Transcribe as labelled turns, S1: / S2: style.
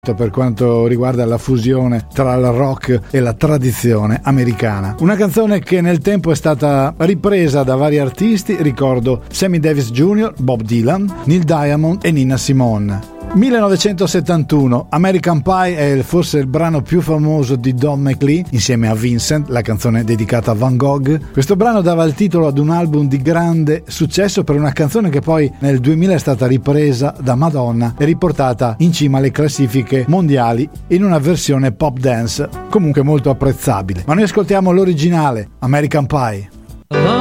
S1: per quanto riguarda la fusione tra il rock e la tradizione americana. Una canzone che nel tempo è stata ripresa da vari artisti, ricordo Sammy Davis Jr., Bob Dylan, Neil Diamond e Nina Simone. 1971, American Pie è forse il brano più famoso di Don McLean insieme a Vincent, la canzone dedicata a Van Gogh. Questo brano dava il titolo ad un album di grande successo per una canzone che poi nel 2000 è stata ripresa da Madonna e riportata in cima alle classifiche mondiali in una versione pop dance comunque molto apprezzabile. Ma noi ascoltiamo l'originale, American Pie.